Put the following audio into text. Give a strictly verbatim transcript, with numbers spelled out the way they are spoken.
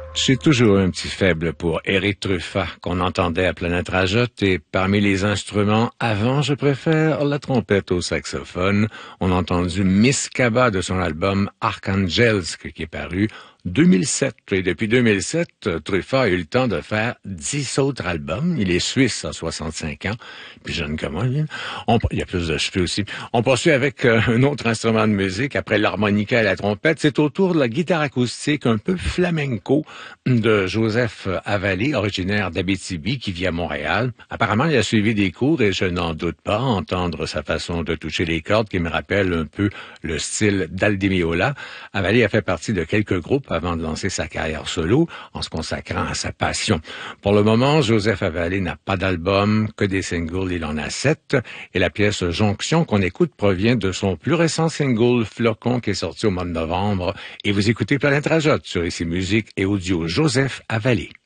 J'ai toujours eu un petit faible pour Éric Truffat, qu'on entendait à Planète Rajotte, et parmi les instruments, avant, je préfère la trompette au saxophone. On a entendu Miss Kaba de son album Archangelsk, qui est paru deux mille sept. Et depuis deux mille sept, Truffat a eu le temps de faire dix autres albums. Il est suisse à soixante-cinq ans, puis jeune que moi. On, il y a plus de cheveux aussi. On poursuit avec euh, un autre instrument de musique. Après l'harmonica et la trompette, c'est au tour de la guitare acoustique un peu flamenco de Joseph Avalé, originaire d'Abitibi, qui vit à Montréal. Apparemment, il a suivi des cours et je n'en doute pas, entendre sa façon de toucher les cordes qui me rappelle un peu le style d'Aldi Meola. Avalé a fait partie de quelques groupes avant de lancer sa carrière solo en se consacrant à sa passion. Pour le moment, Joseph Avalé n'a pas d'album, que des singles, il en a sept. Et la pièce Jonction qu'on écoute provient de son plus récent single Flocon qui est sorti au mois de novembre. Et vous écoutez Planète Rajotte sur Ici Musique et Audio Joseph Avalé.